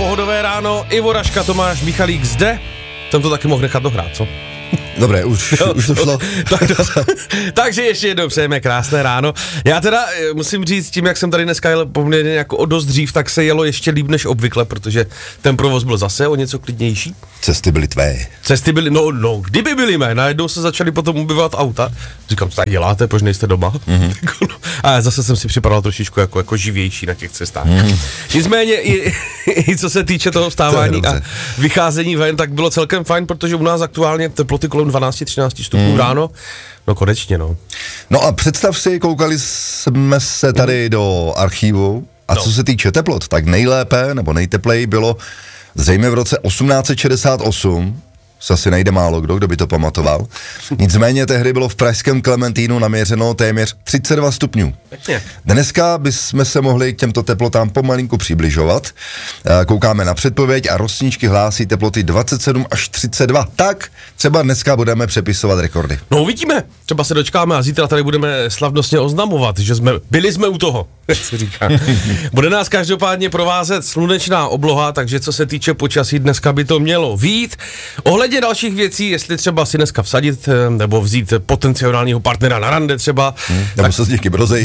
pohodové ráno, Ivo Raška, Tomáš Michalík zde. Jsem to taky mohl nechat dohrát, co? Dobré, už to šlo. Takže ještě jednou přejeme krásné ráno. Já teda musím říct, tím, jak jsem tady dneska jel poměrně jako o dost dřív, tak se jelo ještě líp než obvykle, protože ten provoz byl zase o něco klidnější. Cesty byly tvé. Cesty byly, no, kdyby byly mé, najednou se začaly potom ubyvat auta. Říkám, co tak děláte, proč nejste doma? Mm-hmm. A zase jsem si připadal trošičku jako živější na těch cestách. Mm-hmm. Nicméně i co se týče toho vstávání a vycházení ven, tak bylo celkem fajn, protože u nás aktuálně teploty kolem 12-13 stupňů ráno. No konečně, no. No a představ si, koukali jsme se tady do archivu a co se týče teplot, tak nejlépe nebo nejtepleji bylo zřejmě v roce 1868, se asi najde málo kdo by to pamatoval. Nicméně tehdy bylo v pražském Klementínu naměřeno téměř 32 stupňů. Dneska bychom se mohli k těmto teplotám pomalinku přibližovat. Koukáme na předpověď a rosničky hlásí teploty 27 až 32. Tak třeba dneska budeme přepisovat rekordy. No uvidíme, třeba se dočkáme a zítra tady budeme slavnostně oznamovat, že byli jsme u toho, jak se říká. Bude nás každopádně provázet slunečná obloha, takže co se týče počasí, dneska by to mělo vyjít. Ohledně dalších věcí, jestli třeba si dneska vsadit nebo vzít potenciálního partnera na rande třeba. Nebo se s někým rozejít.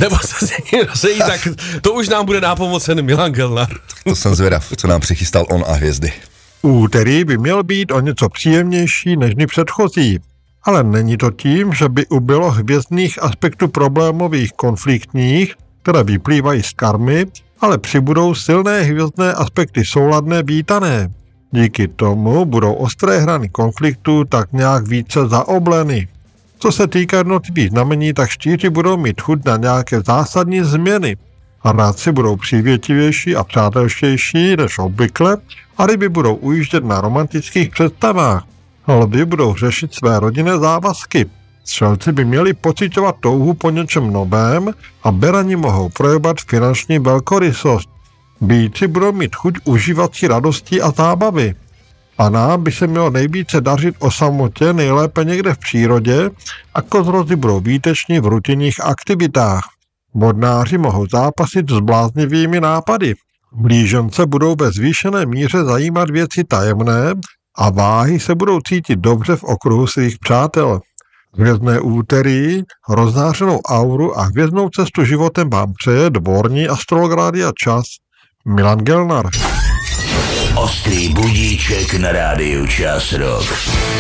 Tak to už nám bude nápomocen Milan Gelnar. To jsem zvědav, co nám přichystal on a hvězdy. Úterý by měl být o něco příjemnější než dny předchozí. Ale není to tím, že by ubylo hvězdných aspektů problémových konfliktních, které vyplývají z karmy, ale přibudou silné hvězdné aspekty souladné vítané. Díky tomu budou ostré hrany konfliktu tak nějak více zaobleny. Co se týká jednotlivých znamení, tak štíři budou mít chuť na nějaké zásadní změny. Rádci budou přívětivější a přátelštější než obvykle a ryby budou ujíždět na romantických představách. Lvi budou řešit své rodinné závazky. Střelci by měli pociťovat touhu po něčem novém a berani mohou projevat finanční velkorysost. Býci budou mít chuť užívat si radosti a zábavy. A nám by se mělo nejvíce dařit o samotě, nejlépe někde v přírodě, a kozorozy budou výteční v rutinních aktivitách. Vodnáři mohou zápasit s bláznivými nápady. Blížence budou ve zvýšené míře zajímat věci tajemné a váhy se budou cítit dobře v okruhu svých přátel. Hvězdné úterý, rozzářenou auru a hvězdnou cestu životem vám přeje dvorní astrolog Rádia Čas Milan Gelnar. Ostrý budíček na Rádiu Čas Rock.